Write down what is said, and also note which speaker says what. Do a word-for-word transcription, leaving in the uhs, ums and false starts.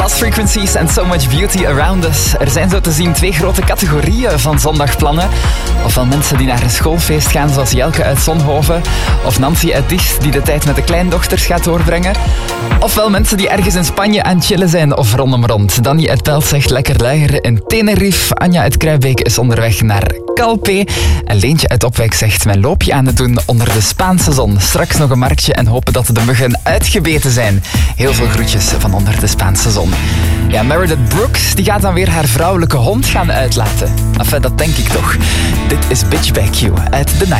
Speaker 1: Lost Frequencies and So Much Beauty Around Us. Er zijn zo te zien twee grote categorieën van zondagplannen. Ofwel mensen die naar een schoolfeest gaan, zoals Jelke uit Zonhoven. Of Nancy uit Diest, die de tijd met de kleindochters gaat doorbrengen. Ofwel mensen die ergens in Spanje aan het chillen zijn of rondom rond. Danny uit Pelt zegt lekker luieren in Tenerife. Anja uit Kruijbeek is onderweg naar Calpe. En Leentje uit Opwijk zegt mijn loopje aan het doen onder de Spaanse zon. Straks nog een marktje en hopen dat de muggen uitgebeten zijn. Heel veel groetjes van onder de Spaanse zon. Ja, Meredith Brooks die gaat dan weer haar vrouwelijke hond gaan uitlaten. Enfin, dat denk ik toch. Dit is Bitch Back You uit The Night.